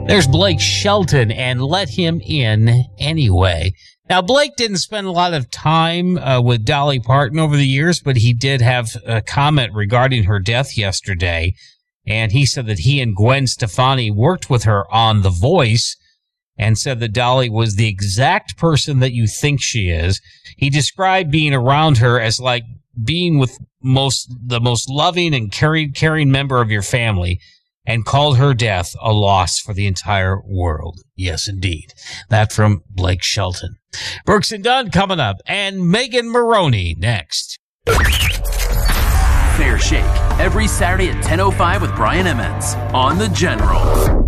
There's Blake Shelton and Let Him In Anyway. Now, Blake didn't spend a lot of time with Dolly Parton over the years, but he did have a comment regarding her death yesterday. And he said that he and Gwen Stefani worked with her on The Voice and said that Dolly was the exact person that you think she is. He described being around her as like being with the most loving and caring member of your family, and called her death a loss for the entire world. Yes, indeed. That from Blake Shelton. Brooks and Dunn coming up, and Megan Maroney next. Fair Shake, every Saturday at 10:05 with Brian Emmons on The General.